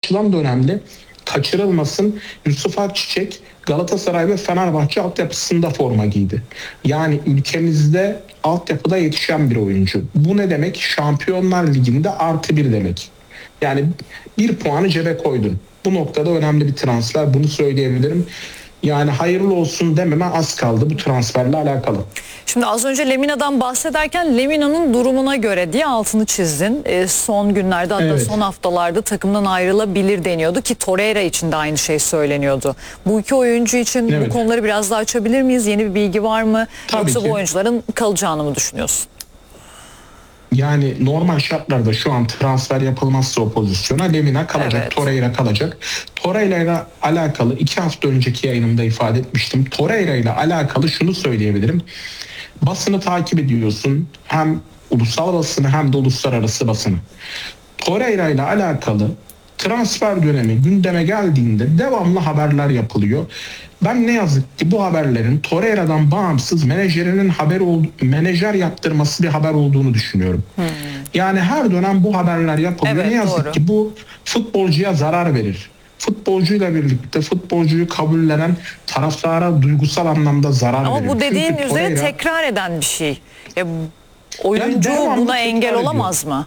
açıdan da önemli. Kaçırılmasın. Yusuf Akçiçek Galatasaray ve Fenerbahçe altyapısında forma giydi. Yani ülkemizde altyapıda yetişen bir oyuncu. Bu ne demek? Şampiyonlar Ligi'nde +1 demek. Yani 1 puanı cebe koydun. Bu noktada önemli bir transfer. Bunu söyleyebilirim. Yani hayırlı olsun dememe az kaldı bu transferle alakalı. Şimdi az önce Lemina'dan bahsederken Lemina'nın durumuna göre diye altını çizdin. Son günlerde hatta son haftalarda takımdan ayrılabilir deniyordu ki Torreira için de aynı şey söyleniyordu. Bu iki oyuncu için bu konuları biraz daha açabilir miyiz? Yeni bir bilgi var mı? Tabii Yoksa ki. bu oyuncuların kalacağını mı düşünüyorsun? Yani normal şartlarda şu an transfer yapılmazsa o pozisyona Lemina kalacak, Torreira kalacak. Torreira ile alakalı 2 hafta önceki yayınımda ifade etmiştim. Torreira ile alakalı şunu söyleyebilirim. Basını takip ediyorsun. Hem ulusal basını hem de uluslararası basını. Torreira ile alakalı transfer dönemi gündeme geldiğinde devamlı haberler yapılıyor. Ben ne yazık ki bu haberlerin Torreira'dan bağımsız menajerinin menajer yaptırması bir haber olduğunu düşünüyorum. Yani her dönem bu haberler yapılıyor. Evet, ne yazık doğru. ki bu futbolcuya zarar verir. Futbolcuyla birlikte futbolcuyu kabullenen taraftara duygusal anlamda zarar verir. Ama bu dediğin Çünkü üzere Torreira, tekrar eden bir şey. Oyuncu devamlı buna engel tekrar olamaz mı?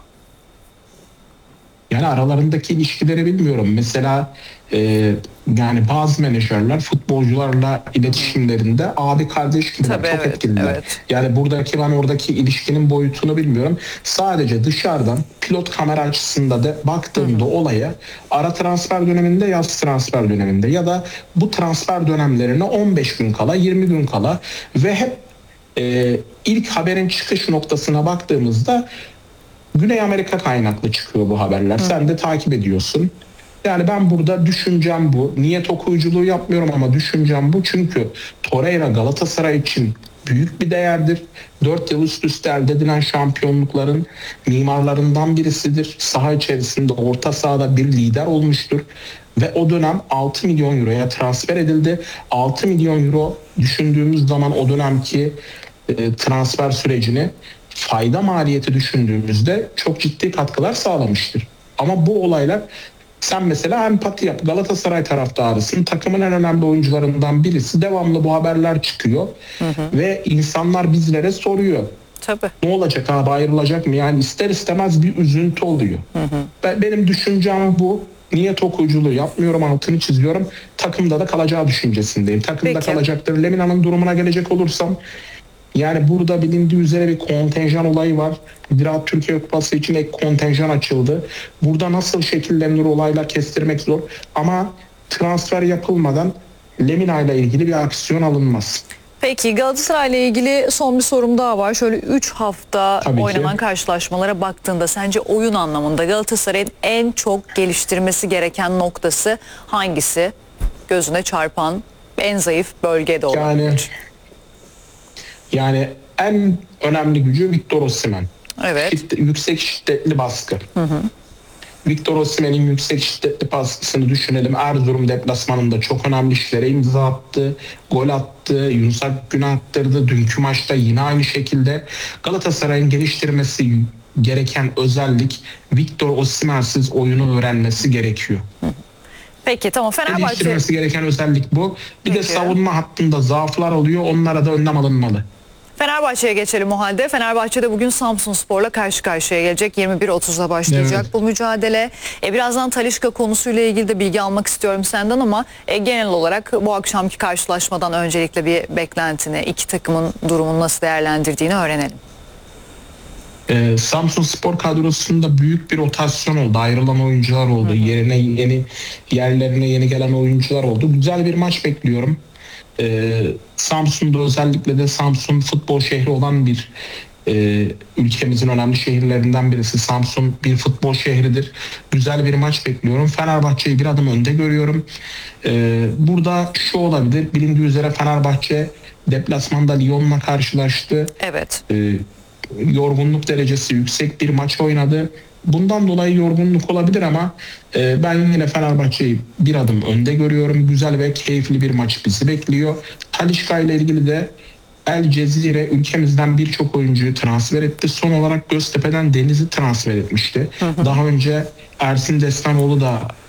Yani aralarındaki ilişkileri bilmiyorum. Mesela yani bazı menajerler futbolcularla iletişimlerinde abi kardeş gibi çok etkililer. Yani buradaki ben oradaki ilişkinin boyutunu bilmiyorum. Sadece dışarıdan pilot kamera açısında da baktığımda olaya ara transfer döneminde, yaz transfer döneminde ya da bu transfer dönemlerine 15 gün kala, 20 gün kala ve hep ilk haberin çıkış noktasına baktığımızda Güney Amerika kaynaklı çıkıyor bu haberler. Sen de takip ediyorsun. Yani ben burada düşüncem bu. Niyet okuyuculuğu yapmıyorum ama düşüncem bu. Çünkü Torreira Galatasaray için büyük bir değerdir. 4 yıl üst üste elde edilen şampiyonlukların mimarlarından birisidir. Saha içerisinde, orta sahada bir lider olmuştur. Ve o dönem 6 milyon euroya transfer edildi. 6 milyon euro düşündüğümüz zaman o dönemki transfer sürecini fayda maliyeti düşündüğümüzde çok ciddi katkılar sağlamıştır. Ama bu olaylar sen mesela empati yap. Galatasaray taraftarısın. Takımın en önemli oyuncularından birisi. Devamlı bu haberler çıkıyor. Ve insanlar bizlere soruyor. Tabii. Ne olacak abi, ayrılacak mı? Yani ister istemez bir üzüntü oluyor. Benim düşüncem bu. Niyet okuyuculuğu yapmıyorum, altını çiziyorum. Takımda da kalacağı düşüncesindeyim. Takımda kalacaktır. Lemina'nın durumuna gelecek olursam, yani burada bilindiği üzere bir kontenjan olayı var. Ziraat Türkiye Kupası için ek kontenjan açıldı. Burada nasıl şekillenir olaylar kestirmek zor. Ama transfer yapılmadan Lemina ile ilgili bir aksiyon alınmaz. Peki Galatasaray ile ilgili son bir sorum daha var. Şöyle 3 hafta oynanan karşılaşmalara baktığında sence oyun anlamında Galatasaray'ın en çok geliştirmesi gereken noktası hangisi? Gözüne çarpan en zayıf bölgede olan. Yani en önemli gücü Victor Osimhen. Evet. Yüksek şiddetli baskı. Victor Osimhen'in yüksek şiddetli baskısını düşünelim. Erzurum deplasmanında çok önemli işlere imza attı. Gol attı. Yunus Akgün'ü attırdı. Dünkü maçta yine aynı şekilde. Galatasaray'ın geliştirmesi gereken özellik Victor Osimhen'siz oyunu öğrenmesi gerekiyor. Peki tamam, Fenerbahçe. Geliştirmesi gereken özellik bu. Bir de savunma hattında zaaflar oluyor. Onlara da önlem alınmalı. Fenerbahçe'ye geçelim o halde. Fenerbahçe'de bugün Samsunspor'la karşı karşıya gelecek. 21.30'da başlayacak bu mücadele. Birazdan Talisca konusuyla ilgili de bilgi almak istiyorum senden ama genel olarak bu akşamki karşılaşmadan öncelikle bir beklentini, iki takımın durumunu nasıl değerlendirdiğini öğrenelim. Samsunspor kadrosunda büyük bir rotasyon oldu. Ayrılan oyuncular oldu. Yerlerine yeni gelen oyuncular oldu. Güzel bir maç bekliyorum. Samsun'da özellikle de Samsun futbol şehri olan bir ülkemizin önemli şehirlerinden birisi. Samsun bir futbol şehridir. Güzel bir maç bekliyorum. Fenerbahçe'yi bir adım önde görüyorum. Burada şu olabilir. Bilindiği üzere Fenerbahçe deplasmanda Lyon'la karşılaştı. Evet. Yorgunluk derecesi yüksek bir maç oynadı. Bundan dolayı yorgunluk olabilir ama ben yine Fenerbahçe'yi bir adım önde görüyorum. Güzel ve keyifli bir maç bizi bekliyor. Talisca ile ilgili de El Cezire ülkemizden birçok oyuncuyu transfer etti. Son olarak Göztepe'den Deniz'i transfer etmişti. Daha önce Ersin Destanoğlu da